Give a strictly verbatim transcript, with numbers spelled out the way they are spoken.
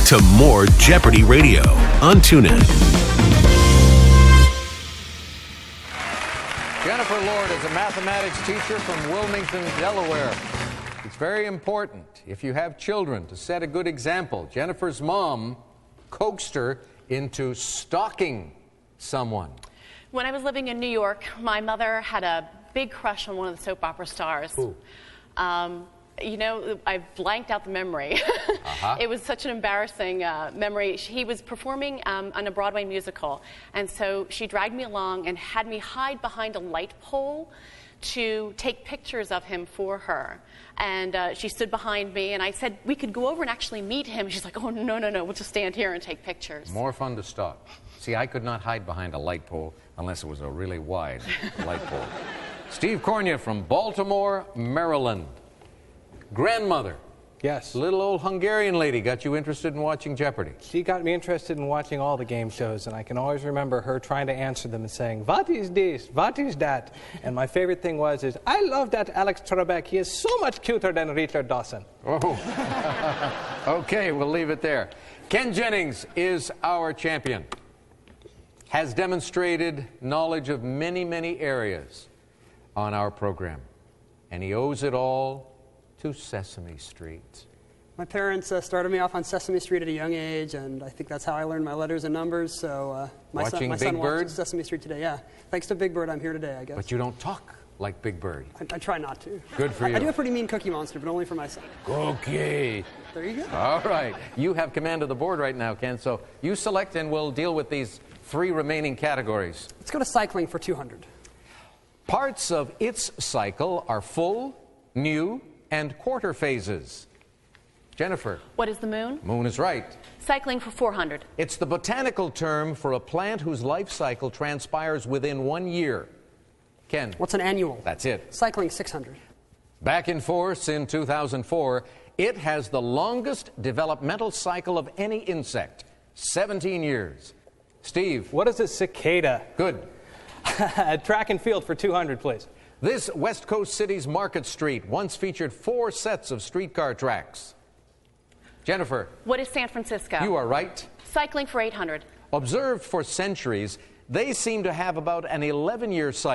to more Jeopardy Radio on TuneIn. Jennifer Lord is a mathematics teacher from Wilmington, Delaware. It's very important, if you have children, to set a good example. Jennifer's mom coaxed her into stalking someone. When I was living in New York, my mother had a big crush on one of the soap opera stars. Who? Um, you know, I blanked out the memory. Uh-huh. It was such an embarrassing uh, memory. He was performing um, on a Broadway musical, and so she dragged me along and had me hide behind a light pole to take pictures of him for her. And uh, she stood behind me, and I said we could go over and actually meet him. She's like, oh, no, no, no, we'll just stand here and take pictures. More fun to stalk. See, I could not hide behind a light pole unless it was a really wide light pole. Steve Cornia from Baltimore, Maryland. Grandmother. Yes. Little old Hungarian lady got you interested in watching Jeopardy. She got me interested in watching all the game shows, and I can always remember her trying to answer them and saying, "What is this? What is that?" And my favorite thing was, is I love that Alex Trebek. He is so much cuter than Richard Dawson. Oh. Okay, we'll leave it there. Ken Jennings is our champion. Has demonstrated knowledge of many, many areas on our program. And he owes it all to Sesame Street. My parents uh, started me off on Sesame Street at a young age, and I think that's how I learned my letters and numbers. So uh, my Watching son, my Big son Bird? watches Sesame Street today. Yeah, thanks to Big Bird, I'm here today, I guess. But you don't talk like Big Bird. I, I try not to. Good for I, you. I do a pretty mean Cookie Monster, but only for my son. Okay. There you go. All right. You have command of the board right now, Ken, so you select and we'll deal with these three remaining categories. Let's go to cycling for two hundred. Parts of its cycle are full, new, and quarter phases. Jennifer. What is the moon? Moon is right. Cycling for four hundred. It's the botanical term for a plant whose life cycle transpires within one year. Ken. What's an annual? That's it. Cycling six hundred. Back in force in two thousand four, it has the longest developmental cycle of any insect, seventeen years. Steve. What is a cicada? Good. Track and field for two hundred, please. This West Coast city's Market Street once featured four sets of streetcar tracks. Jennifer. What is San Francisco? You are right. Cycling for eight hundred. Observed for centuries, they seem to have about an eleven-year cycle.